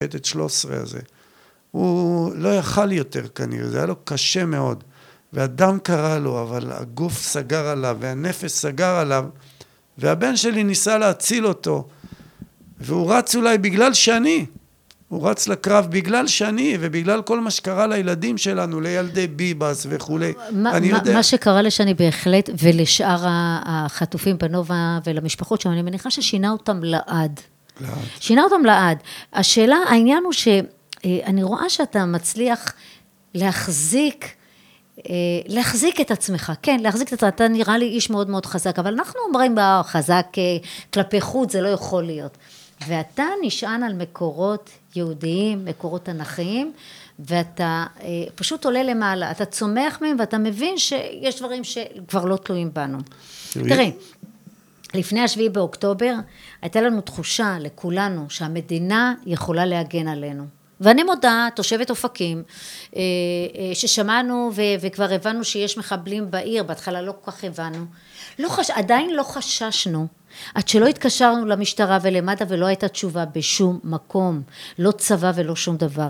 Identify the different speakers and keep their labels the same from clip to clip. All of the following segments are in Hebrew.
Speaker 1: את 13 הזה. הוא לא יכל יותר כנראה, זה היה לו קשה מאוד. והדם קרה לו, אבל הגוף סגר עליו, והנפש סגר עליו, והבן שלי ניסה להציל אותו, והוא רץ אולי בגלל שאני, הוא רץ לקרב בגלל שאני, ובגלל כל מה שקרה לילדים שלנו, לילדי ביבס וכו'.
Speaker 2: מה שקרה לשני בהחלט, ולשאר החטופים בנובה ולמשפחות שם, אני מניחה ששינה אותם לעד. שינה אותם לעד. השאלה, העניין הוא שאני רואה שאתה מצליח להחזיק את עצמך, כן, להחזיק את עצמך, אתה נראה לי איש מאוד מאוד חזק, אבל אנחנו אומרים חזק כלפי חוץ, זה לא יכול להיות. ואתה נשען על מקורות יהודיים, מקורות תנכיים, ואתה פשוט עולה למעלה, אתה צומח מהם, ואתה מבין שיש דברים שכבר לא תלויים בנו. תראה, לפני 7 באוקטובר, הייתה לנו תחושה לכולנו, שהמדינה יכולה להגן עלינו. ואני מודה, תושבת אופקים, ששמענו וכבר הבנו שיש מחבלים בעיר, בהתחלה לא כל כך הבנו. עדיין לא חששנו, עד שלא התקשרנו למשטרה ולמד"א ולא הייתה תשובה בשום מקום, לא צבא ולא שום דבר.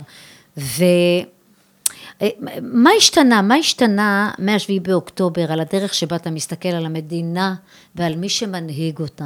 Speaker 2: מה השתנה מה-7 באוקטובר על הדרך שבה אתה מסתכל על המדינה ועל מי שמנהיג אותה?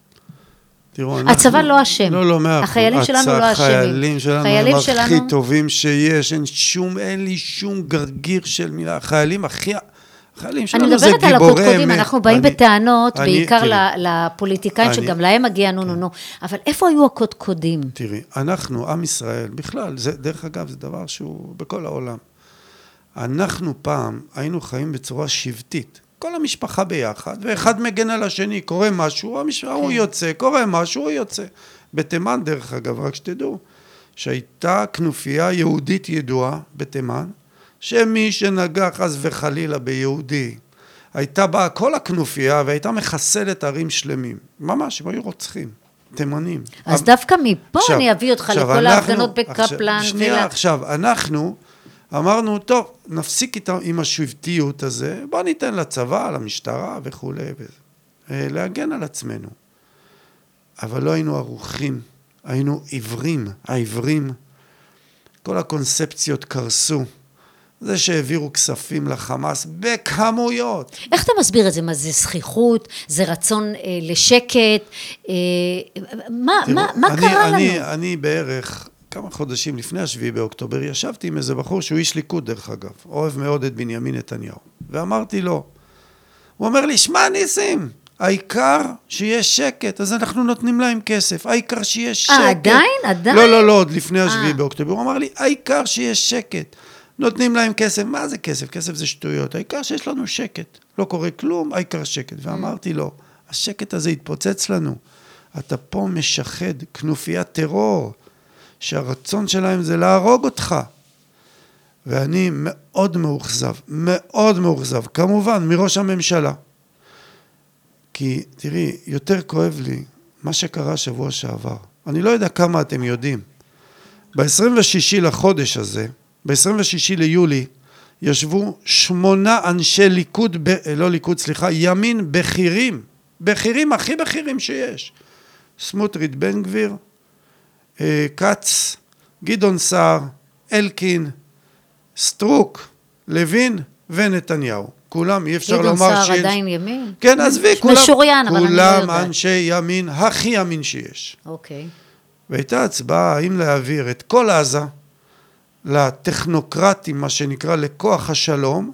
Speaker 2: הצבא לא אשם. החיילים שלנו לא אשמים.
Speaker 1: החיילים שלנו הם הכי טובים שיש, אין לי שום גרגיר של מילה. החיילים שלנו זה גיבורי אמת.
Speaker 2: אני מדברת על הקודקודים, אנחנו באים בטענות, בעיקר לפוליטיקאים שגם להם מגיע נו. אבל איפה היו הקודקודים?
Speaker 1: תראי, אנחנו, עם ישראל, בכלל, דרך אגב, זה דבר שהוא בכל העולם. אנחנו פעם היינו חיים בצורה שבטית. כל המשפחה ביחד, ואחד מגן על השני, קורה משהו, הוא יוצא, קורה משהו, הוא יוצא. בתימן, דרך אגב, רק שתדעו, שהייתה כנופיה יהודית ידועה בתימן, שמי שנגע חס וחלילה ביהודי, הייתה באה כל הכנופיה, והייתה מחסלת ערים שלמים. ממש, הם היו רוצחים, תימנים.
Speaker 2: אז דווקא מפה אני אביא אותך לכל ההפגנות בקפלן.
Speaker 1: שנייה, עכשיו, אנחנו אמרנו, טוב, נפסיק עם השבטיות הזה, בוא ניתן לצבא, למשטרה וכו', להגן על עצמנו. אבל לא היינו ערוכים, היינו העיוורים, כל הקונספציות קרסו. זה שהעבירו כספים לחמאס בכמויות.
Speaker 2: איך אתה מסביר את זה? מה זה זכיחות? זה רצון לשקט? מה קרה לנו?
Speaker 1: אני בערך כמה חודשים לפני 7 באוקטובר ישבתי עם איזה בחור שהוא איש ליכוד דרך אגב, אוהב מאוד את בנימין נתניהו, ואמרתי לו, הוא אומר לי, שמע ניסים, העיקר שיש שקט, אז אנחנו נותנים להם כסף, העיקר שיש שקט.
Speaker 2: עדיין?
Speaker 1: לא, עוד לפני 7 באוקטובר, הוא אמר לי, העיקר שיש שקט, נותנים להם כסף, מה זה כסף? כסף זה שטויות, העיקר שיש לנו שקט, לא קורה כלום, העיקר שקט, ואמרתי לו, השקט הזה התפוצץ לנו, אתה פה משחד כנופיית טרור, שהרצון שלהם זה להרוג אותך. ואני מאוד מאוכזב, כמובן מראש הממשלה. כי תראי, יותר כואב לי מה שקרה שבוע שעבר. אני לא יודע כמה אתם יודעים. ב-26 לחודש הזה, ב-26 ליולי, ישבו 8 אנשי ליכוד, ימין בכירים, הכי בכירים שיש. סמוטריץ' בן גביר, קץ, גדעון סער, אלקין, סטרוק, לוין ונתניהו. כולם, אי אפשר לומר
Speaker 2: גדעון סער עדיין ימין?
Speaker 1: כן, עזבי,
Speaker 2: כולם
Speaker 1: אנשי ימין, הכי ימין שיש.
Speaker 2: אוקיי.
Speaker 1: והייתה הצבעה האם להעביר את כל עזה לטכנוקרטים, מה שנקרא לכוח השלום,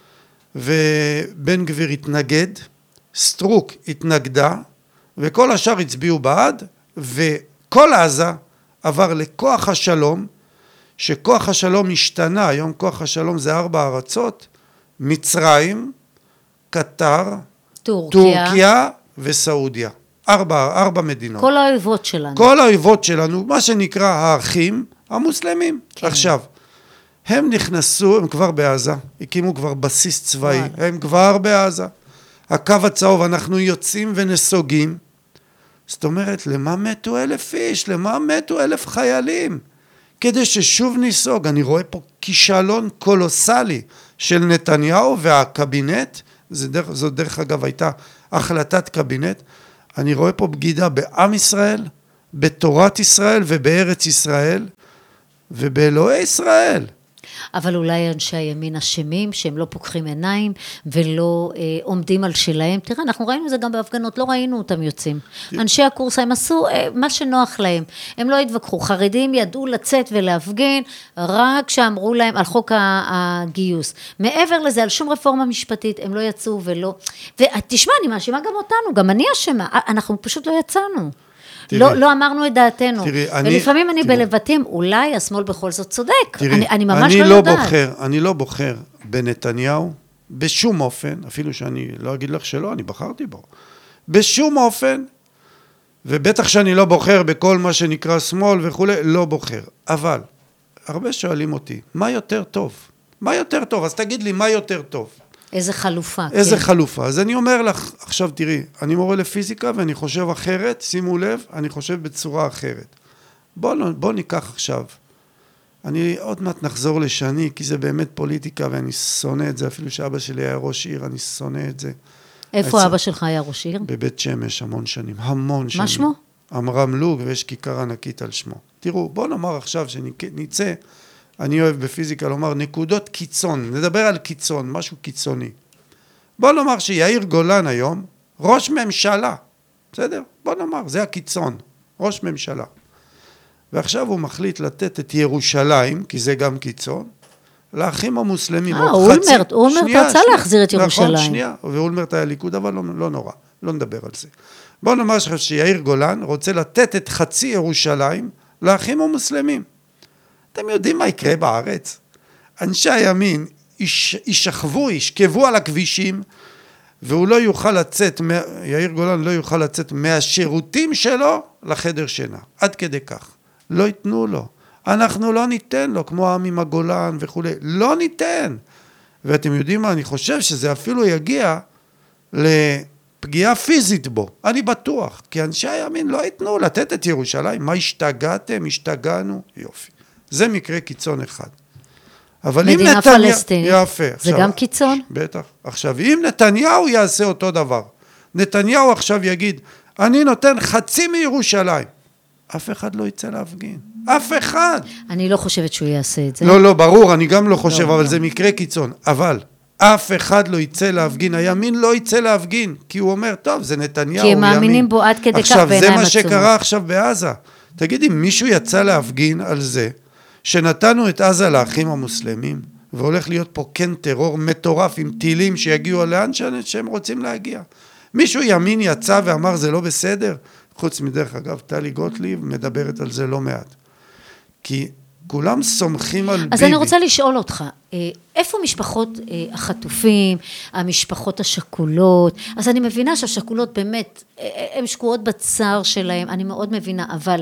Speaker 1: ובן גביר התנגד, סטרוק התנגדה, וכל השאר הצביעו בעד, וכל עזה עבר לכוח השלום, שכוח השלום השתנה, היום כוח השלום זה 4 ארצות, מצרים, קטר, טורקיה וסעודיה. 4 מדינות.
Speaker 2: כל האויבות שלנו.
Speaker 1: כל האויבות שלנו, מה שנקרא האחים המוסלמים. כן. עכשיו, הם נכנסו, הם כבר בעזה, הקימו כבר בסיס צבאי, הם כבר בעזה. הקו הצהוב, אנחנו יוצאים ונסוגים. זאת אומרת, למה מתו 1,000 איש? למה מתו 1,000 חיילים? כדי ששוב ניסוג. אני רואה פה כישלון קולוסלי של נתניהו והקבינט, זו דרך אגב הייתה החלטת קבינט, אני רואה פה בגידה בעם ישראל, בתורת ישראל ובארץ ישראל ובאלוהי ישראל.
Speaker 2: אבל אולי אנשי הימין אשמים, שהם לא פוקחים עיניים ולא עומדים על שלהם. תראה, אנחנו ראינו את זה גם בהפגנות, לא ראינו אותם יוצאים. אנשי הקורס, הם עשו מה שנוח להם. הם לא התווכחו. חרדים ידעו לצאת ולהפגין, רק שאמרו להם על חוק הגיוס. מעבר לזה, על שום רפורמה משפטית, הם לא יצאו ולא... ותשמע, אני מאשימה גם אותנו, גם אני אשמה. אנחנו פשוט לא יצאנו. לא אמרנו את דעתנו, ולפעמים אני בלבטים, אולי השמאל בכל זאת צודק, אני ממש לא יודעת.
Speaker 1: אני לא בוחר בנתניהו, בשום אופן, אפילו שאני לא אגיד לך שלא, אני בחרתי בו, בשום אופן, ובטח שאני לא בוחר בכל מה שנקרא שמאל וכו', לא בוחר, אבל הרבה שואלים אותי, מה יותר טוב? מה יותר טוב? אז תגיד לי, מה יותר טוב?
Speaker 2: איזה חלופה.
Speaker 1: איזה חלופה. אז אני אומר לך, עכשיו תראי, אני מורה לפיזיקה ואני חושב אחרת, שימו לב, אני חושב בצורה אחרת. בוא ניקח עכשיו. אני עוד מעט נחזור לשני, כי זה באמת פוליטיקה ואני שונא את זה, אפילו שאבא שלי היה ראש עיר, אני שונא את זה.
Speaker 2: איפה אבא שלך היה ראש עיר?
Speaker 1: בבית שמש, המון שנים, המון שנים.
Speaker 2: מה שמו?
Speaker 1: עמרם לוג, ויש כיכר ענקית על שמו. תראו, בוא נאמר עכשיו שנצא, אני אוהב בפיזיקה לומר נקודות קיצון, נדבר על קיצון, משהו קיצוני. בוא נאמר שיאיר גולן היום, ראש ממשלה, בסדר? בוא נאמר, זה הקיצון, ראש ממשלה. ועכשיו הוא מחליט לתת את ירושלים, כי זה גם קיצון, לאחים המוסלמים.
Speaker 2: אולמרט רצה להחזיר את ירושלים.
Speaker 1: נכון, שנייה, ואולמרט היה ליכוד, אבל לא נורא, לא נדבר על זה. בוא נאמר שיאיר גולן רוצה לתת את חצי ירושלים לאחים המוסלמים. אתם יודעים מה יקרה בארץ? אנשי הימין ישכבו על הכבישים, והוא לא יוכל לצאת, יאיר גולן לא יוכל לצאת מהשירותים שלו לחדר שינה. עד כדי כך. לא ייתנו לו. אנחנו לא ניתן לו, כמו העם עם הגולן וכו'. לא ניתן. ואתם יודעים מה? אני חושב שזה אפילו יגיע לפגיעה פיזית בו. אני בטוח. כי אנשי הימין לא ייתנו לתת את ירושלים. מה השתגעתם? השתגענו? יופי. זה מקרה קיצון אחד.
Speaker 2: מדינה פלסטינית.
Speaker 1: יפה.
Speaker 2: זה
Speaker 1: עכשיו,
Speaker 2: גם קיצון?
Speaker 1: בטח. עכשיו, אם נתניהו יעשה אותו דבר, נתניהו עכשיו יגיד, אני נותן חצי מירושלים, אף אחד לא יצא להפגין. אף אחד.
Speaker 2: אני לא חושבת שהוא יעשה את זה.
Speaker 1: לא, ברור, אני גם לא חושב, אבל זה מקרה קיצון. אבל אף אחד לא יצא להפגין, הימין לא יצא להפגין, כי הוא אומר, טוב, זה נתניהו,
Speaker 2: כי הם מאמינים בו עד כדי כך
Speaker 1: עכשיו,
Speaker 2: בעיניים
Speaker 1: זה מה
Speaker 2: עצומות.
Speaker 1: שקרה עכשיו בעזה. תגידי, מישהו יצא להפגין על זה, שנתנו את עזה לאחים המוסלמים, והולך להיות פה כן טרור מטורף עם טילים שיגיעו לאן שהם רוצים להגיע. מישהו ימין יצא ואמר זה לא בסדר? חוץ מדרך אגב, טלי גוטליב מדברת על זה לא מעט. כי כולם סומכים על ביבי.
Speaker 2: אז אני רוצה לשאול אותך, איפה משפחות החטופים, המשפחות השכולות? אז אני מבינה שהשכולות באמת, הן שקועות בצער שלהם, אני מאוד מבינה, אבל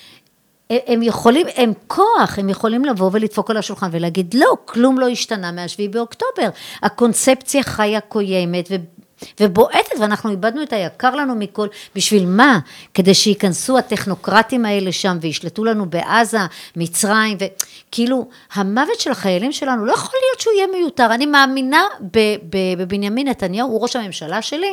Speaker 2: הם יכולים, הם כוח, הם יכולים לבוא ולדפוק על השולחן ולהגיד, לא, כלום לא השתנה מה-7 באוקטובר. הקונספציה חיה קוימת ובועטת, ואנחנו איבדנו את היקר לנו מכל, בשביל מה? כדי שיכנסו הטכנוקרטים האלה שם, וישלטו לנו בעזה, מצרים, וכאילו, המוות של החיילים שלנו, לא יכול להיות שהוא יהיה מיותר. אני מאמינה בבנימין נתניהו, הוא ראש הממשלה שלי,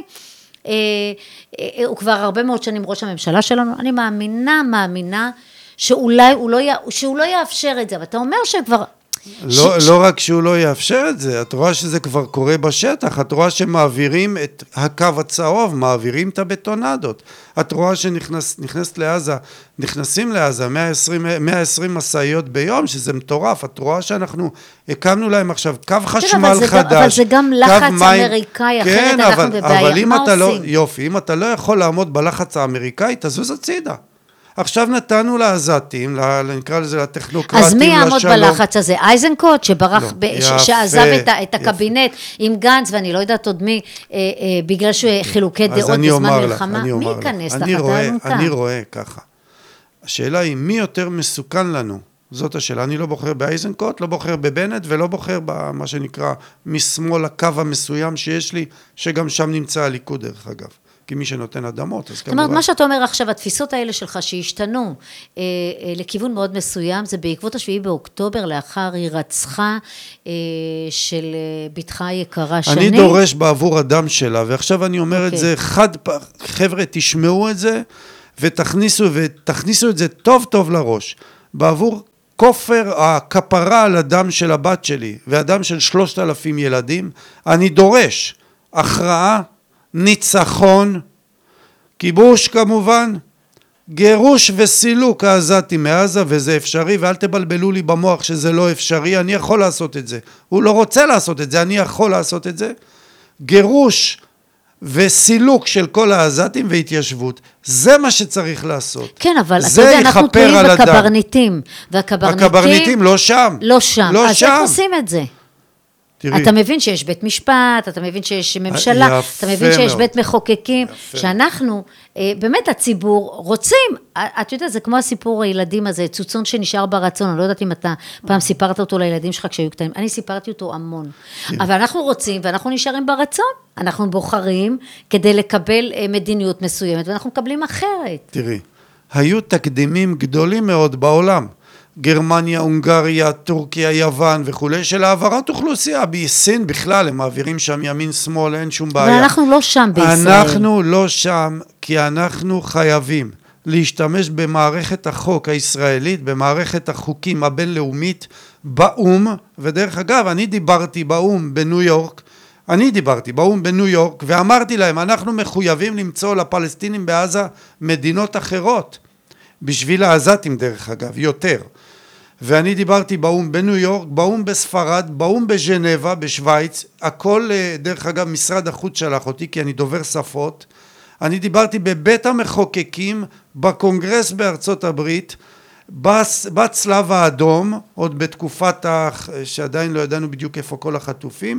Speaker 2: הוא כבר הרבה מאוד שנים ראש הממשלה שלנו, אני מאמינה, שאולי שהוא לא יאפשר את זה, אבל אתה אומר שכבר...
Speaker 1: לא רק שהוא לא יאפשר את זה, את רואה שזה כבר קורה בשטח, את רואה שמעבירים את הקו הצהוב, מעבירים את הבטונדות, את רואה שנכנסת לעזה, נכנסים לעזה 120 מסעיות ביום, שזה מטורף, את רואה שאנחנו הקמנו להם עכשיו קו חשמל חדש,
Speaker 2: אבל זה גם לחץ אמריקאי, אחרת אנחנו בבעיה, מה עושים?
Speaker 1: יופי, אם אתה לא יכול לעמוד בלחץ האמריקאי, תזוז הצידה. עכשיו נתנו לעזתים, נקרא לזה לטכנוקרטים,
Speaker 2: אז מי יעמוד בלחץ הזה? אייזנקוט, שברח, שעזב את הקבינט עם גנץ, ואני לא יודעת עוד מי, בגלל שחילוקי דעות בזמן מלחמה, מי ייכנס תחת האלונקה?
Speaker 1: אני רואה ככה. השאלה היא, מי יותר מסוכן לנו? זאת השאלה. אני לא בוחר באייזנקוט, לא בוחר בבנט, ולא בוחר במה שנקרא משמאל הקו המסוים שיש לי, שגם שם נמצא הליכוד דרך אגב. כי מי שנותן אדמות, אז כמובן...
Speaker 2: זאת אומרת, מה שאתה אומר עכשיו, התפיסות האלה שלך שהשתנו לכיוון מאוד מסוים, זה בעקבות 7 באוקטובר, לאחר הירצחה של בתך היקרה שני.
Speaker 1: אני דורש בעבור הדם שלה, ועכשיו אני אומר את זה, חבר'ה, תשמעו את זה, ותכניסו את זה טוב טוב לראש, בעבור כופר הכפרה על הדם של הבת שלי, והדם של 3,000 ילדים, אני דורש הכרעה, ניצחון, כיבוש כמובן, גירוש וסילוק העזתים מעזה, וזה אפשרי, ואל תבלבלו לי במוח שזה לא אפשרי, אני יכול לעשות את זה. הוא לא רוצה לעשות את זה, אני יכול לעשות את זה. גירוש וסילוק של כל העזתים והתיישבות, זה מה שצריך לעשות.
Speaker 2: כן, אבל אתה יודע, אנחנו תלויים בקברניטים,
Speaker 1: הקברניטים לא שם.
Speaker 2: לא שם, אז איך עושים את זה? תראי. אתה מבין שיש בית משפט, אתה מבין שיש ממשלה, אתה מבין שיש מאוד. בית מחוקקים, יפה. שאנחנו, באמת הציבור רוצים, את יודעת, זה כמו הסיפור הילדים הזה, צוצון שנשאר ברצון, אני לא יודעת אם אתה פעם סיפרת אותו לילדים שלך כשהיו קטנים, אני סיפרתי אותו המון, אבל אנחנו רוצים ואנחנו נשארים ברצון, אנחנו בוחרים כדי לקבל מדיניות מסוימת, ואנחנו מקבלים אחרת.
Speaker 1: תראי, היו תקדימים גדולים מאוד בעולם, גרמניה, הונגריה, טורקיה, יוון וכולי, של העברת אוכלוסייה. בסין בכלל, הם מעבירים שם ימין שמאל, אין שום בעיה.
Speaker 2: ואנחנו לא שם בישראל.
Speaker 1: אנחנו לא שם, כי אנחנו חייבים להשתמש במערכת החוק הישראלית, במערכת החוקים הבינלאומית, באום, ודרך אגב, אני דיברתי באום בניו יורק, ואמרתי להם, אנחנו מחויבים למצוא לפלסטינים בעזה מדינות אחרות, בשביל העזתים דרך אגב, יותר. ואני דיברתי באום בניו יורק, באום בספרד, באום בז'נבה, בשוויץ, הכל דרך אגב משרד החוץ שלח אותי, כי אני דובר שפות. אני דיברתי בבית המחוקקים, בקונגרס בארצות הברית, בצלב האדום, עוד בתקופת שעדיין לא ידענו בדיוק איפה כל החטופים,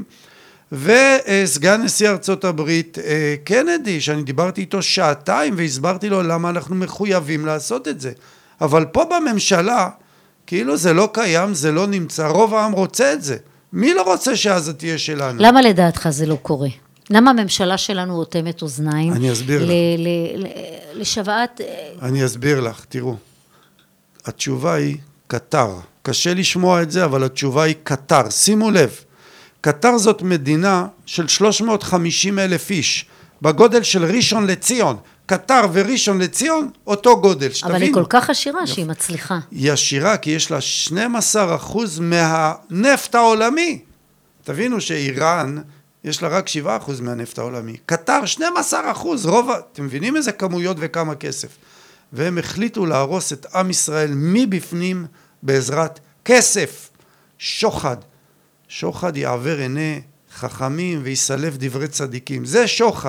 Speaker 1: וסגן נשיא ארצות הברית קנדי, שאני דיברתי איתו שעתיים והסברתי לו למה אנחנו מחויבים לעשות את זה. אבל פה בממשלה, כאילו זה לא קיים, זה לא נמצא, רוב העם רוצה את זה. מי לא רוצה שעזה תהיה שלנו?
Speaker 2: למה לדעתך זה לא קורה? למה הממשלה שלנו אוטמת אוזניים?
Speaker 1: אני אסביר לך.
Speaker 2: לשוועת...
Speaker 1: אני אסביר לך, תראו. התשובה היא קטר. קשה לשמוע את זה, אבל התשובה היא קטר. שימו לב. קטר זאת מדינה של 350,000 איש, בגודל של ראשון לציון. קטר וראשון לציון, אותו גודל, שתבינו.
Speaker 2: אבל היא כל כך עשירה שהיא מצליחה.
Speaker 1: היא עשירה כי יש לה 12% מהנפט העולמי. תבינו שאיראן, יש לה רק 7% מהנפט העולמי. קטר 12%, אתם מבינים איזה כמויות וכמה כסף. והם החליטו להרוס את עם ישראל מבפנים בעזרת כסף, שוחד. שוחד יעבר עיני חכמים ויסלף דברי צדיקים. זה שוחד.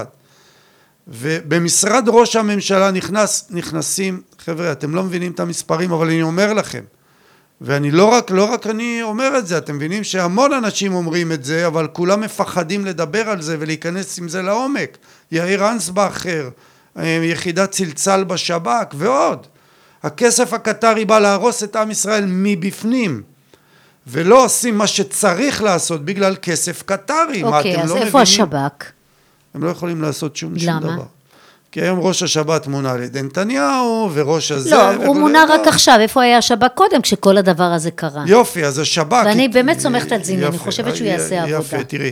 Speaker 1: ובמשרד ראש הממשלה נכנסים, חבר'ה, אתם לא מבינים את המספרים, אבל אני אומר לכם, ואני לא רק אני אומר את זה, אתם מבינים שהמון אנשים אומרים את זה, אבל כולם מפחדים לדבר על זה ולהיכנס עם זה לעומק. יאיר אנסבכר, יחידת צלצל בשב"כ ועוד. הכסף הקטרי בא להרוס את עם ישראל מבפנים. ולא עושים מה שצריך לעשות בגלל כסף קטרי.
Speaker 2: אוקיי, אז איפה השב"כ?
Speaker 1: הם לא יכולים לעשות שום דבר. כי היום ראש השב"כ מונה על ידי נתניהו, וראש הזה...
Speaker 2: לא, הוא מונה רק עכשיו. איפה היה השב"כ קודם, כשכל הדבר הזה קרה?
Speaker 1: יופי, אז השב"כ...
Speaker 2: ואני באמת סומכת על זיני, אני חושבת שהוא יעשה עבודה.
Speaker 1: יופי, תראי,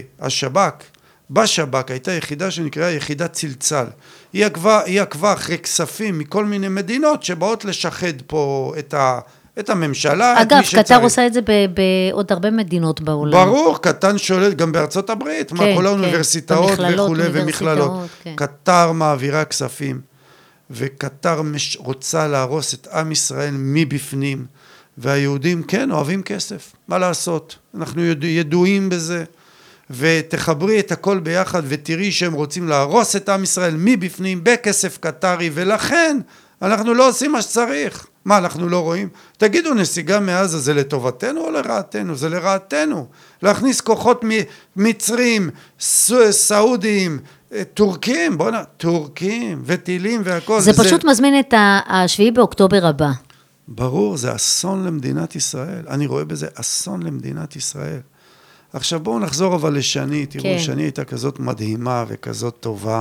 Speaker 1: בשב"כ הייתה יחידה שנקראה יחידת צלצל. היא עקבה אחרי כספים מכל מיני מדינות שבאות לשחד פה את הממשלה,
Speaker 2: אגב, קטר עושה את זה בעוד הרבה מדינות בעולם.
Speaker 1: ברור, קטר שולט גם בארצות הברית, מה כל האוניברסיטאות וכו' ומכללות. קטר מעבירה כספים, וקטר רוצה להרוס את עם ישראל מבפנים, והיהודים כן אוהבים כסף, מה לעשות? אנחנו ידועים בזה, ותחברי את הכל ביחד ותראי שהם רוצים להרוס את עם ישראל מבפנים בכסף קטרי, ולכן אנחנו לא עושים מה שצריך. מה, אנחנו לא רואים? תגידו, נסיגה מעזה זה לטובתנו או לרעתנו? זה לרעתנו. להכניס כוחות מצרים, סעודים, טורקים, טורקים וטילים והכל.
Speaker 2: זה פשוט מזמין את השביעי באוקטובר הבא.
Speaker 1: ברור, זה אסון למדינת ישראל. אני רואה בזה אסון למדינת ישראל. עכשיו בואו נחזור אבל לשני, תראו, שני הייתה כזאת מדהימה וכזאת טובה.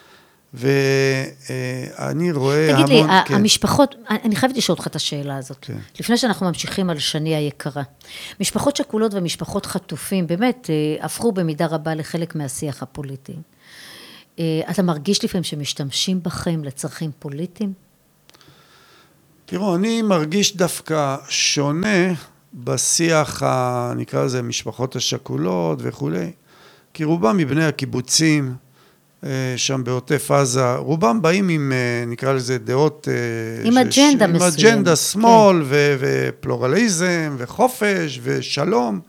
Speaker 1: ואני רואה המון...
Speaker 2: תגיד לי, המשפחות, אני חייבת לשאול אותך את השאלה הזאת, לפני שאנחנו ממשיכים על שני היקרה. משפחות שכולות ומשפחות חטופים, באמת הפכו במידה רבה לחלק מהשיח הפוליטי. אתה מרגיש לפעמים שמשתמשים בכם לצרכים פוליטיים?
Speaker 1: תראו, אני מרגיש דווקא שונה בשיח, נקרא לזה, משפחות השכולות וכו'. כי רובם מבני הקיבוצים, שם בעוטף עזה, רובם באים עם, נקרא לזה, דעות...
Speaker 2: עם אג'נדה מסוים.
Speaker 1: עם אג'נדה שמאל, ופלורליזם, וחופש, ושלום.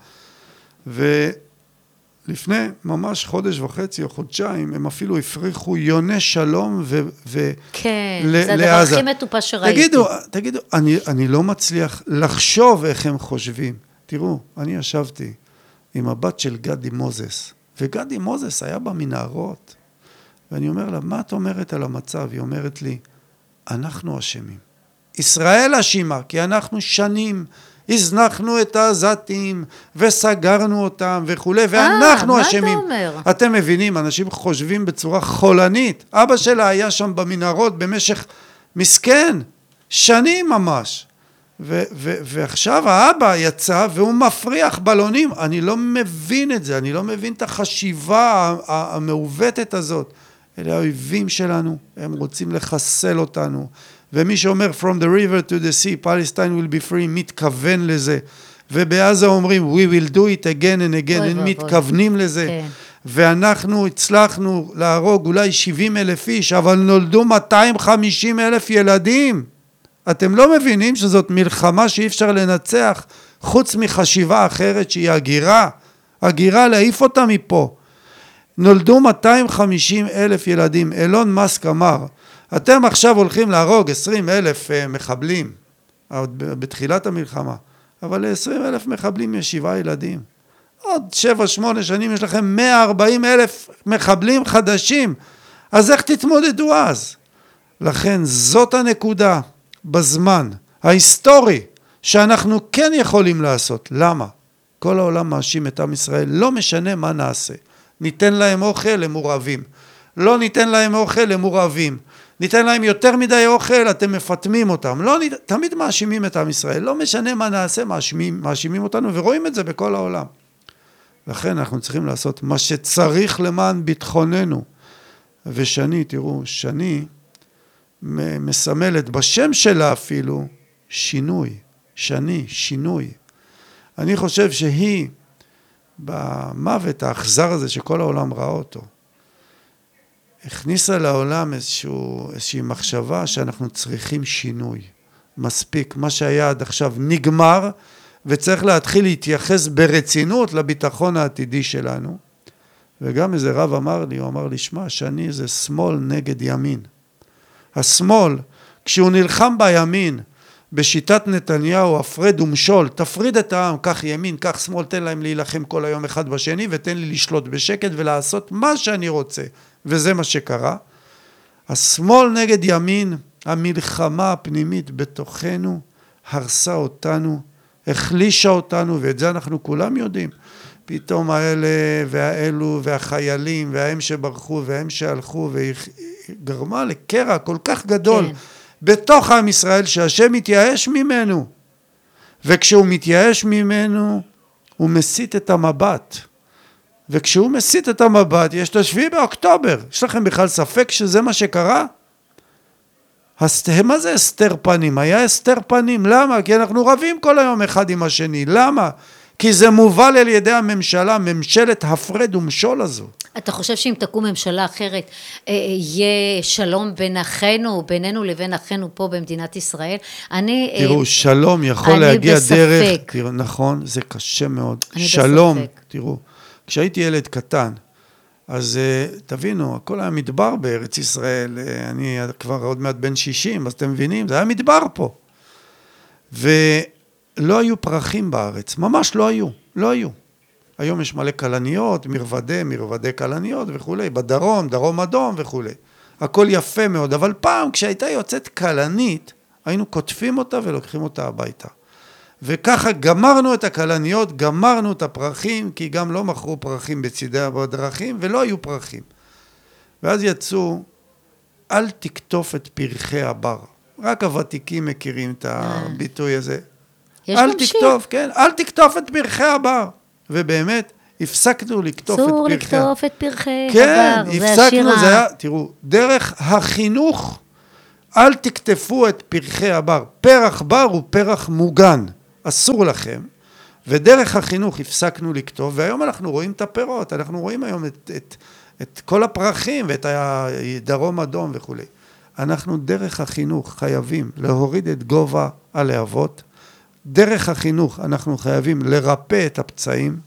Speaker 1: ולפני ממש חודש וחצי או חודשיים, הם אפילו הפריחו יוני שלום
Speaker 2: כן, זה הדבר הכי מטופש שראיתי.
Speaker 1: תגידו, אני לא מצליח לחשוב איך הם חושבים. תראו, אני ישבתי עם הבת של גדי מוזס, וגדי מוזס היה במנהרות, ואני אומר לה, מה את אומרת על המצב? היא אומרת לי, אנחנו אשמים. ישראל אשמה, כי אנחנו שנים הזנחנו את העזתים, וסגרנו אותם וכו', ואנחנו אשמים.
Speaker 2: מה אתה אומר?
Speaker 1: אתם מבינים, אנשים חושבים בצורה חולנית. אבא שלה היה שם במנהרות במשך מסכן, שנים ממש. ועכשיו האבא יצא והוא מפריח בלונים. אני לא מבין את זה, אני לא מבין את החשיבה המעוותת הזאת. אלה האויבים שלנו, הם רוצים לחסל אותנו. ומי שאומר from the river to the sea, Palestine will be free, מתכוון לזה. ובעזה אומרים we will do it again and again, הם מתכוונים לזה. כן. ואנחנו הצלחנו להרוג אולי 70,000 איש, אבל נולדו 250,000 ילדים. אתם לא מבינים שזאת מלחמה שאי אפשר לנצח, חוץ מחשיבה אחרת שהיא הגירה. הגירה להעיף אותה מפה. נולדו 250,000 ילדים. אילון מאסק אמר, אתם עכשיו הולכים להרוג 20,000 מחבלים, בתחילת המלחמה, אבל ל-20,000 מחבלים יש 7 ילדים. עוד 7-8 שנים יש לכם 140,000 מחבלים חדשים, אז איך תתמודדו אז? לכן זאת הנקודה בזמן ההיסטורי שאנחנו כן יכולים לעשות. למה? כל העולם מאשים את עם ישראל, לא משנה מה נעשה. ניתן להם אוכל למורעבים, לא ניתן להם אוכל למורעבים, ניתן להם יותר מדי אוכל, אתם מפתמים אותם. לא, תמיד מאשימים את עם ישראל, לא משנה מה נעשה, מאשימים אותנו, ורואים את זה בכל העולם. לכן אנחנו צריכים לעשות מה שצריך למען ביטחוננו. ושני, תראו, שני מסמלת בשם שלה אפילו שינוי. שני, שינוי. אני חושב שהיא, במוות האכזר הזה שכל העולם ראה אותו, הכניסה לעולם איזושהי מחשבה שאנחנו צריכים שינוי. מספיק, מה שהיה עד עכשיו נגמר, וצריך להתחיל להתייחס ברצינות לביטחון העתידי שלנו. וגם איזה רב אמר לי, הוא אמר לי, שמע, שאני זה שמאל נגד ימין. השמאל, כשהוא נלחם בימין, בשיטת נתניהו, הפרד ומשול, תפריד את העם, כך ימין, כך שמאל, תן להם להילחם כל היום אחד בשני, ותן לי לשלוט בשקט ולעשות מה שאני רוצה. וזה מה שקרה. השמאל נגד ימין, המלחמה הפנימית בתוכנו, הרסה אותנו, החלישה אותנו, ואת זה אנחנו כולם יודעים. פתאום האלה והאלו והחיילים וההם שברחו וההם שהלכו, וגרמה לקרע כל כך גדול, כן. בתוך עם ישראל שהשם מתייאש ממנו. וכשהוא מתייאש ממנו, הוא מסית את המבט. וכשהוא מסית את המבט, יש את 7 באוקטובר. יש לכם בכלל ספק שזה מה שקרה? מה זה הסתר פנים? היה הסתר פנים. למה? כי אנחנו רבים כל היום אחד עם השני. למה? כי זה מובל על ידי הממשלה, ממשלת הפרד ומשול הזו.
Speaker 2: אתה חושב שאם תקום ממשלה אחרת, יהיה שלום בין אחינו, בינינו לבין אחינו פה במדינת ישראל?
Speaker 1: תראו, שלום יכול להגיע דרך, תראו, נכון, זה קשה מאוד. שלום, תראו, כשהייתי ילד קטן, אז תבינו, הכל היה מדבר בארץ ישראל, אני כבר עוד מעט בן 60, אז אתם מבינים, זה היה מדבר פה. ולא היו פרחים בארץ, ממש לא היו. היום יש מלא קלניות, מרבדי קלניות וכו', בדרום, דרום אדום וכו'. הכל יפה מאוד, אבל פעם כשהייתה יוצאת קלנית, היינו כותפים אותה ולוקחים אותה הביתה. וככה גמרנו את הקלניות, גמרנו את הפרחים, כי גם לא מכרו פרחים בצידי הדרכים, ולא היו פרחים. ואז יצאו, אל תקטוף את פרחי הבר. רק הוותיקים מכירים את הביטוי הזה. אל תקטוף, כן, אל תקטוף את פרחי הבר. ובאמת, הפסקנו לקטוף את פרחי.
Speaker 2: אסור לקטוף את פרחי
Speaker 1: כן,
Speaker 2: הבר,
Speaker 1: הפסקנו, זה היה, תראו, דרך החינוך, אל תקטפו את פרחי הבר. פרח בר הוא פרח מוגן, אסור לכם. ודרך החינוך הפסקנו לקטוף, והיום אנחנו רואים את הפירות, אנחנו רואים היום את כל הפרחים ואת הדרום אדום וכו'. אנחנו דרך החינוך חייבים להוריד את גובה הלהבות, דרך החינוך אנחנו חייבים לרפא את הפצעים,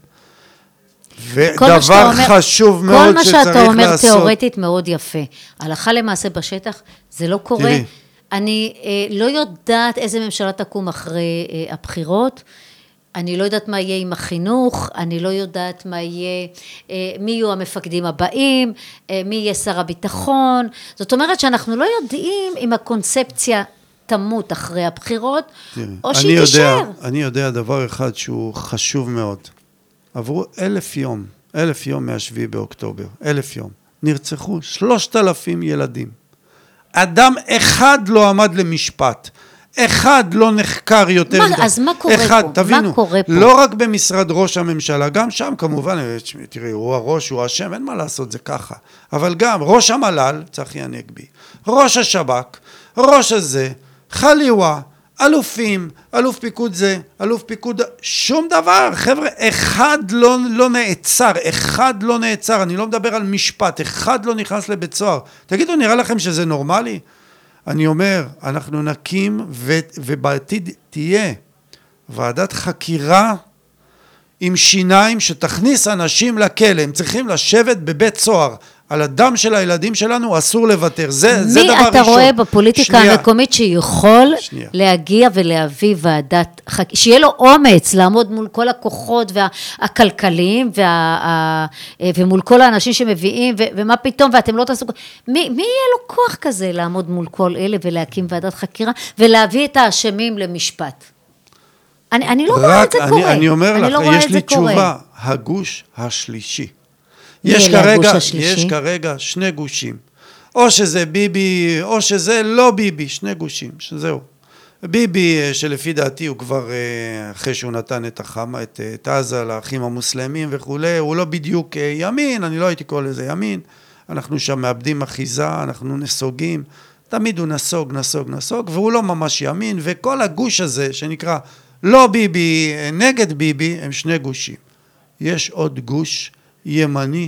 Speaker 1: ודבר חשוב מאוד שצריך לעשות.
Speaker 2: כל מה שאתה אומר תיאורטית מאוד יפה. הלכה למעשה בשטח זה לא קורה. תראי. אני לא יודעת איזה ממשלה תקום אחרי הבחירות, אני לא יודעת מה יהיה עם החינוך, אני לא יודעת מה יהיה, מי יהיו המפקדים הבאים, מי יהיה שר הביטחון. זאת אומרת שאנחנו לא יודעים אם הקונספציה תמות אחרי הבחירות, או שהיא תישאר.
Speaker 1: אני יודע דבר אחד שהוא חשוב מאוד. עברו 1,000 יום, 1,000 יום מה-7 באוקטובר, 1,000 יום. נרצחו 3,000 ילדים. אדם אחד לא עמד למשפט. אחד לא נחקר יותר.
Speaker 2: אז מה קורה פה?
Speaker 1: תבינו,
Speaker 2: מה קורה פה?
Speaker 1: לא רק במשרד ראש הממשלה, גם שם כמובן, תראי, הוא הראש, הוא השם, אין מה לעשות, זה ככה. אבל גם ראש המל"ל, צחי הנגבי, ראש השב"כ, ראש הזה, חליווה, אלופים, אלוף פיקוד זה, אלוף פיקוד, שום דבר, חבר'ה, אחד לא נעצר, אחד לא נעצר, אני לא מדבר על משפט, אחד לא נכנס לבית סוהר. תגידו, נראה לכם שזה נורמלי? אני אומר, אנחנו נקים ובעתיד תהיה ועדת חקירה עם שיניים שתכניס אנשים לכלא, הם צריכים לשבת בבית סוהר, על הדם של הילדים שלנו אסור לוותר, זה דבר ראשון.
Speaker 2: מי אתה רואה בפוליטיקה המקומית שיכול להגיע ולהביא ועדת חקירה, שיהיה לו אומץ לעמוד מול כל הכוחות והכלכליים ומול כל האנשים שמביאים, ומה פתאום ואתם לא תעשו, מי יהיה לו כוח כזה לעמוד מול כל אלה ולהקים ועדת חקירה ולהביא את האשמים למשפט? אני לא רואה את זה קורה.
Speaker 1: אני אומר לך, יש לי תשובה, הגוש השלישי. יש כרגע שני גושים, או שזה ביבי, או שזה לא ביבי, שני גושים, שזהו. ביבי, שלפי דעתי הוא כבר, אחרי שהוא נתן את עזה לאחים המוסלמים וכו', הוא לא בדיוק ימין, אני לא הייתי קורא לזה ימין, אנחנו שם מאבדים אחיזה, אנחנו נסוגים, תמיד הוא נסוג, והוא לא ממש ימין, וכל הגוש הזה שנקרא לא ביבי, נגד ביבי, הם שני גושים. יש עוד גוש ימני,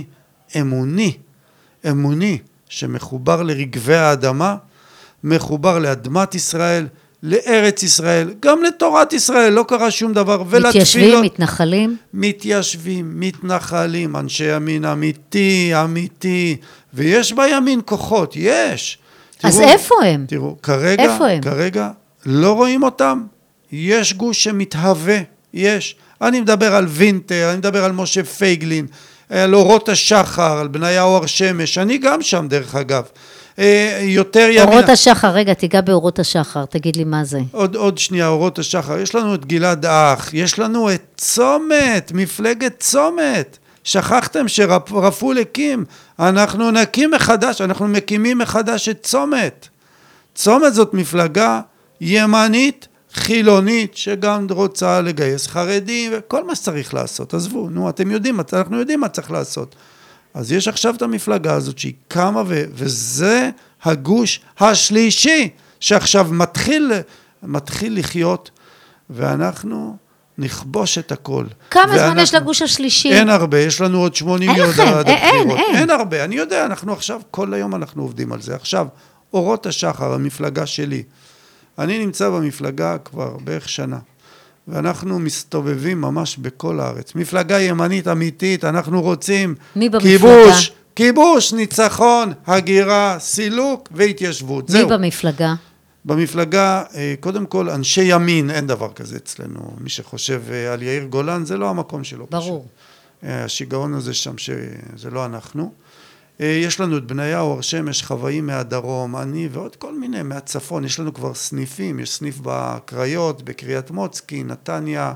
Speaker 1: אמוני, שמחובר לרגבי האדמה, מחובר לאדמת ישראל, לארץ ישראל, גם לתורת ישראל, לא קרה שום דבר.
Speaker 2: מתיישבים, מתנחלים?
Speaker 1: מתנחלים, אנשי ימין אמיתי, ויש בימין כוחות, יש.
Speaker 2: אז איפה הם?
Speaker 1: תראו, כרגע לא רואים אותם, יש גוש שמתהווה, יש. אני מדבר על וינטר, אני מדבר על משה פייגלין, על אורות השחר, על בניהו אור שמש, אני גם שם דרך אגב. יותר ימין...
Speaker 2: אורות השחר, רגע, תיגע באורות השחר, תגיד לי מה זה.
Speaker 1: עוד שנייה, אורות השחר, יש לנו את גלעד אח, יש לנו את צומת, מפלגת צומת. שכחתם שרפול הקים, אנחנו נקים מחדש, אנחנו מקימים מחדש את צומת. צומת זאת מפלגה ימנית, חילונית, שגם רוצה לגייס חרדים, וכל מה שצריך לעשות, עזבו, נו, אתם יודעים, אנחנו יודעים מה צריך לעשות. אז יש עכשיו את המפלגה הזאת שהיא קמה, וזה הגוש השלישי, שעכשיו מתחיל לחיות, ואנחנו נכבוש את הכל.
Speaker 2: כמה זמן יש לגוש השלישי?
Speaker 1: אין הרבה, יש לנו עוד 80 יום עד הבחירות. אין הרבה, אני יודע, אנחנו עכשיו, כל היום אנחנו עובדים על זה. עכשיו, אורות השחר, המפלגה שלי, אני נמצא במפלגה כבר בערך שנה, ואנחנו מסתובבים ממש בכל הארץ. מפלגה ימנית אמיתית, אנחנו רוצים כיבוש, ניצחון, הגירה, סילוק והתיישבות.
Speaker 2: מי במפלגה?
Speaker 1: במפלגה, קודם כל, אנשי ימין, אין דבר כזה אצלנו. מי שחושב על יאיר גולן, זה לא המקום שלו.
Speaker 2: ברור.
Speaker 1: השיגעון הזה שם, שזה לא אנחנו. יש לנו את בניהו אור שמש, חוואים מהדרום, אני ועוד כל מיני מהצפון, יש לנו כבר סניפים, יש סניף בקריות, בקריית מוצקי, נתניה,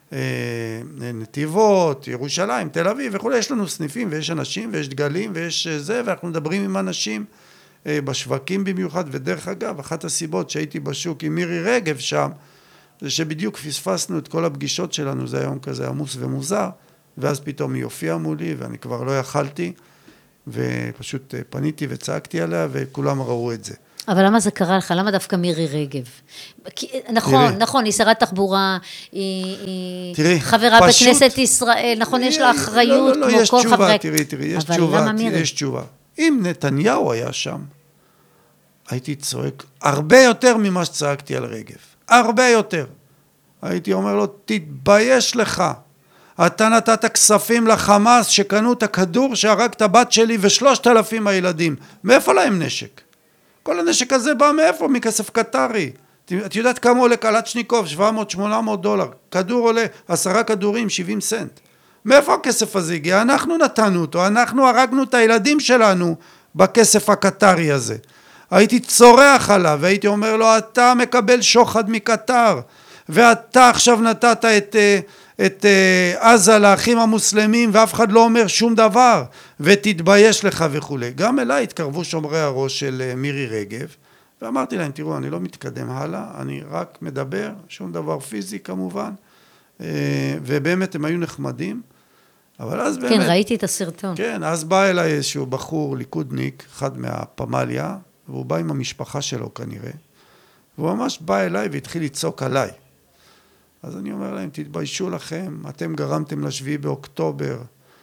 Speaker 1: נתיבות, ירושלים, תל אביב וכו', יש לנו סניפים ויש אנשים ויש דגלים ויש זה, ואנחנו מדברים עם אנשים בשווקים במיוחד, ודרך אגב, אחת הסיבות שהייתי בשוק עם מירי רגב שם, זה שבדיוק פספסנו את כל הפגישות שלנו, זה היום כזה עמוס ומוזר, ואז פתאום היא הופיעה מולי ואני כבר לא יכלתי, ופשוט פניתי וצעקתי עליה, וכולם ראו את זה.
Speaker 2: אבל למה זה קרה לך? למה דווקא מירי רגב? נכון, היא שרת תחבורה, היא חברה בכנסת ישראל, נכון, יש לה אחריות כמו כל חברי...
Speaker 1: תראי, יש תשובה. אם נתניהו היה שם, הייתי צועק הרבה יותר ממה שצעקתי על רגב. הרבה יותר. הייתי אומר לו, תתבייש לך. אתה נתת כספים לחמאס שקנו את הכדור שהרג את הבת שלי ו3,000 הילדים. מאיפה להם נשק? כל הנשק הזה בא מאיפה? מכסף קטרי. את יודעת כמה עולה קלצ'ניקוב? $700-800. כדור עולה 10 כדורים, 70 סנט. מאיפה הכסף הזה הגיע? אנחנו נתנו אותו, אנחנו הרגנו את הילדים שלנו בכסף הקטרי הזה. הייתי צורח עליו, והייתי אומר לו, אתה מקבל שוחד מקטר, ואתה עכשיו נתת את עזה לאחים המוסלמים, ואף אחד לא אומר שום דבר, ותתבייש לך וכו'. גם אליי התקרבו שומרי הראש של מירי רגב, ואמרתי להם, תראו, אני לא מתקדם הלאה, אני רק מדבר, שום דבר פיזי כמובן, ובאמת הם היו נחמדים, אבל אז באמת...
Speaker 2: כן, ראיתי את הסרטון.
Speaker 1: כן, אז בא אליי איזשהו בחור ליכודניק, אחד מהפמליה, והוא בא עם המשפחה שלו כנראה, והוא ממש בא אליי והתחיל לצעוק עליי. אז אני אומר להם, תתביישו לכם, אתם גרמתם לשביעי באוקטובר,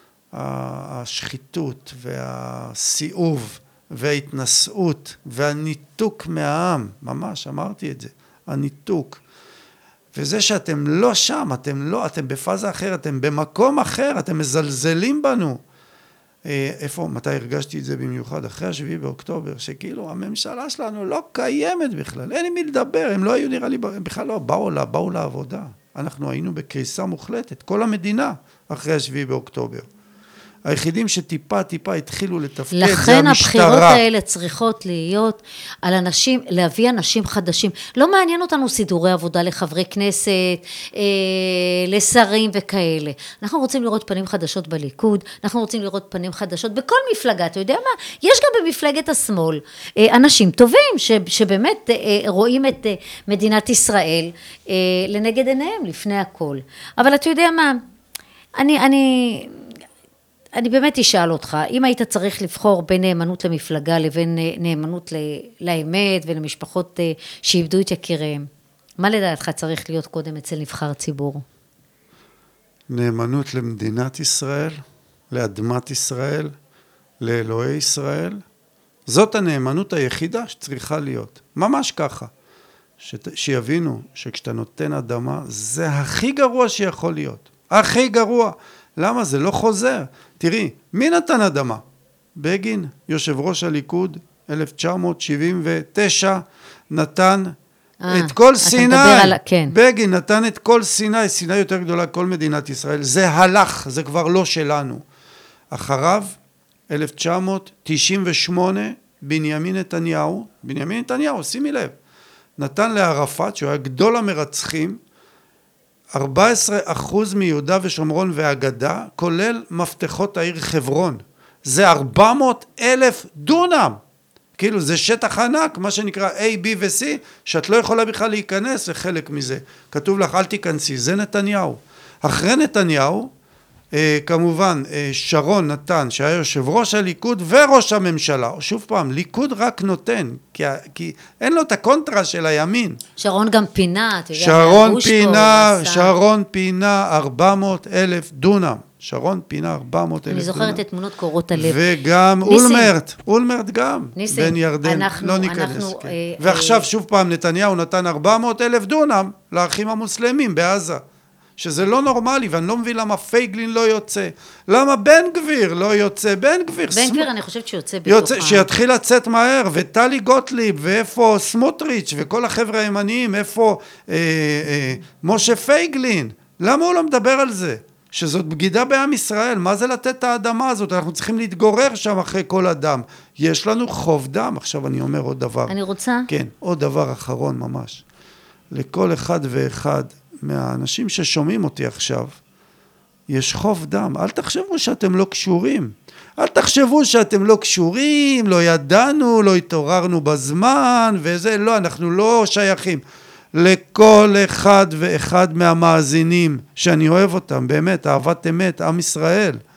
Speaker 1: השחיתות והסיאוב וההתנשאות והניתוק מהעם, ממש אמרתי את זה, הניתוק. וזה שאתם לא שם, אתם בפאזה אחרת, אתם במקום אחר, אתם מזלזלים בנו. מתי הרגשתי את זה במיוחד? אחרי השביעי באוקטובר, שכאילו הממשלה שלנו לא קיימת בכלל, אין עם מי לדבר, הם לא היו נראה לי, בכלל לא, באו לעבודה. אנחנו היינו בקריסה מוחלטת, כל המדינה אחרי השביעי באוקטובר. היחידים שטיפה התחילו לתפקד, זה המשטרה.
Speaker 2: לכן הבחירות האלה צריכות להיות על אנשים, להביא אנשים חדשים. לא מעניין אותנו סידורי עבודה לחברי כנסת, לשרים וכאלה. אנחנו רוצים לראות פנים חדשות בליכוד, אנחנו רוצים לראות פנים חדשות בכל מפלגה, אתה יודע מה? יש גם במפלגת השמאל אנשים טובים שבאמת רואים את מדינת ישראל לנגד עיניהם לפני הכל. אבל אתה יודע מה? אני באמת אשאל אותך, אם היית צריך לבחור בין נאמנות למפלגה לבין נאמנות לאמת ולמשפחות שאיבדו את יקיריהם, מה לדעתך צריך להיות קודם אצל נבחר ציבור?
Speaker 1: נאמנות למדינת ישראל, לאדמת ישראל, לאלוהי ישראל. זאת הנאמנות היחידה שצריכה להיות. ממש ככה. שיבינו שכשאתה נותן אדמה, זה הכי גרוע שיכול להיות. הכי גרוע. למה? זה לא חוזר. תראי, מי נתן אדמה? בגין, יושב ראש הליכוד, 1979, נתן את כל סיני.
Speaker 2: כן.
Speaker 1: בגין נתן את כל סיני, סיני יותר גדולה כל מדינת ישראל. זה הלך, זה כבר לא שלנו. אחריו, 1998, בנימין נתניהו, שימי לב, נתן לערפאת, שהוא היה גדול המרצחים, 14% מיהודה ושומרון והגדה, כולל מפתחות העיר חברון. זה 400,000 דונם. כאילו זה שטח ענק, מה שנקרא A, B ו-C, שאת לא יכולה בכלל להיכנס לחלק מזה. כתוב לך, אל תיכנסי, זה נתניהו. אחרי נתניהו, כמובן, שרון נתן, שהיה יושב ראש הליכוד וראש הממשלה. שוב פעם, ליכוד רק נותן, כי אין לו את הקונטרה של הימין.
Speaker 2: שרון גם פינה, אתה יודע,
Speaker 1: שרון פינה 400,000 דונם. שרון פינה 400,000 דונם.
Speaker 2: אני זוכרת את תמונות קורות הלב.
Speaker 1: וגם אולמרט גם, בן ירדן, לא ניכנס. ועכשיו שוב פעם, נתניהו נתן 400,000 דונם לאחים המוסלמים בעזה. שזה לא נורמלי, ואני לא מבין למה פייגלין לא יוצא. למה בן גביר לא יוצא? בן גביר
Speaker 2: אני חושבת שיוצא בתוכה.
Speaker 1: שיתחיל לצאת מהר, וטלי גוטליב, ואיפה סמוטריץ' וכל החבר'ה הימניים, איפה משה פייגלין? למה הוא לא מדבר על זה? שזאת בגידה בעם ישראל, מה זה לתת את האדמה הזאת? אנחנו צריכים להתגורר שם אחרי כל אדם. יש לנו חוב דם. עכשיו אני אומר עוד דבר.
Speaker 2: אני רוצה?
Speaker 1: כן, עוד דבר אחרון ממש. לכל אחד ואחד מהאנשים ששומעים אותי עכשיו, יש חוב דם. אל תחשבו שאתם לא קשורים. אל תחשבו שאתם לא קשורים, לא ידענו, לא התעוררנו בזמן, וזה לא, אנחנו לא שייכים. לכל אחד ואחד מהמאזינים, שאני אוהב אותם, באמת, אהבת אמת, עם ישראל.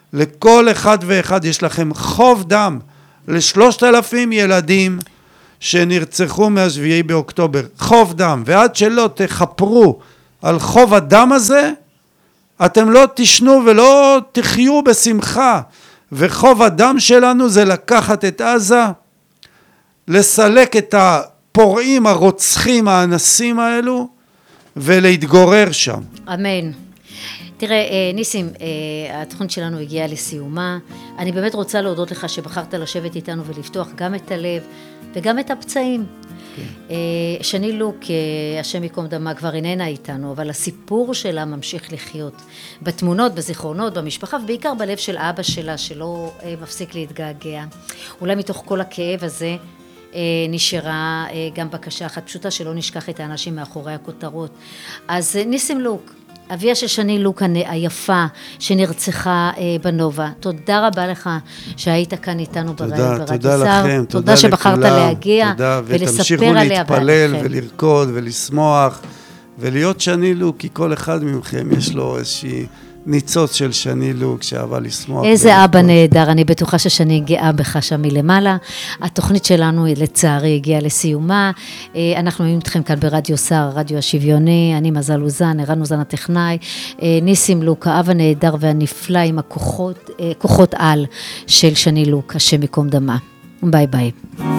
Speaker 1: לכל אחד ואחד יש לכם חוב דם, ל3,000 ילדים שנרצחו מה7 באוקטובר, חוב דם, ועד שלא תחפרו על חוב הדם הזה, אתם לא תשנו ולא תחיו בשמחה, וחוב הדם שלנו זה לקחת את עזה, לסלק את הפורעים, הרוצחים, האנסים האלו, ולהתגורר שם.
Speaker 2: אמן. תראה, ניסים, התוכנית שלנו הגיעה לסיומה. אני באמת רוצה להודות לך שבחרת לשבת איתנו ולפתוח גם את הלב וגם את הפצעים. שני לוק, השם יקום דמה, כבר איננה איתנו, אבל הסיפור שלה ממשיך לחיות. בתמונות, בזיכרונות, במשפחה, ובעיקר בלב של אבא שלה, שלא מפסיק להתגעגע. אולי מתוך כל הכאב הזה, נשארה גם בקשה אחת פשוטה, שלא נשכח את האנשים מאחורי הכותרות. אז ניסים לוק, אביה של שני לוק היפה שנרצחה בנובה, תודה רבה לך שהיית כאן איתנו ברדיו שר.
Speaker 1: תודה לכם,
Speaker 2: תודה שבחרת להגיע
Speaker 1: ולספר עליה. ותמשיכו להתפלל ולרקוד ולשמוח ולהיות שני לוק, כי כל אחד מכם יש לו איזושהי ניצוץ של שני לוק שאהבה לשמוח.
Speaker 2: איזה אבא נהדר, אני בטוחה ששני גאה בך שם מלמעלה. התוכנית שלנו לצערי הגיעה לסיומה. אנחנו היינו איתכם כאן ברדיו שר, רדיו השוויוני, אני מזל אוזן, ערן אוזן הטכנאי, ניסים לוק, האב הנהדר והנפלא עם הכוחות על של שני לוק, השם יקום דמה. ביי ביי.